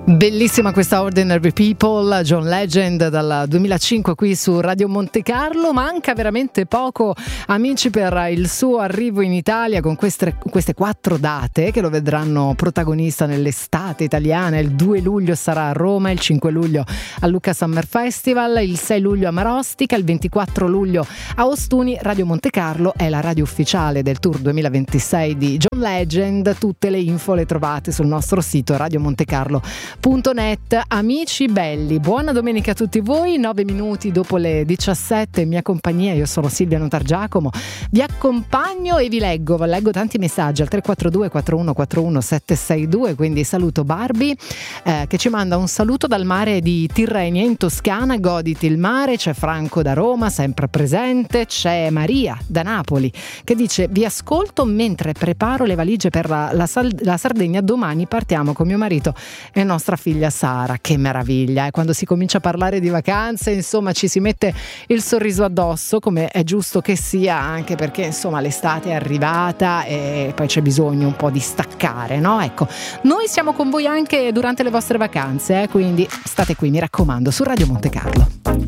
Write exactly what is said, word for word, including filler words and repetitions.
Bellissima questa Ordinary People, John Legend dal duemilacinque qui su Radio Monte Carlo. Manca veramente poco, amici, per il suo arrivo in Italia con queste, queste quattro date che lo vedranno protagonista nell'estate italiana. Il due luglio sarà a Roma, il cinque luglio al Lucca Summer Festival, il sei luglio a Marostica, il ventiquattro luglio a Ostuni. Radio Monte Carlo è la radio ufficiale del tour duemilaventisei di John Legend. Tutte le info le trovate sul nostro sito radiomontecarlo punto net. Amici belli, buona domenica a tutti voi. Nove minuti dopo le diciassette, in mia compagnia, io sono Silvia Notargiacomo, vi accompagno e vi leggo vi leggo tanti messaggi al tre quattro due quattro uno quattro uno sette sei due. Quindi saluto Barbie eh, che ci manda un saluto dal mare di Tirrenia in Toscana. Goditi il mare. C'è Franco da Roma, sempre presente. C'è Maria da Napoli che dice: vi ascolto mentre preparo le valigie per la, la, Sal- la Sardegna. Domani partiamo con mio marito e nostra figlia Sara. Che meraviglia, e eh? Quando si comincia a parlare di vacanze, insomma, ci si mette il sorriso addosso, come è giusto che sia, anche perché insomma l'estate è arrivata e poi c'è bisogno un po' di staccare, no? Ecco, noi siamo con voi anche durante le vostre vacanze, eh? Quindi state qui, mi raccomando, su Radio Monte Carlo.